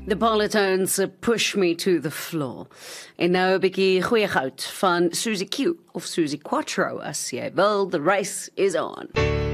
The Polytones push me to the floor. En nou 'n bietjie goeie goud van Susie Q of Susie Quattro as jy wil. The race is on.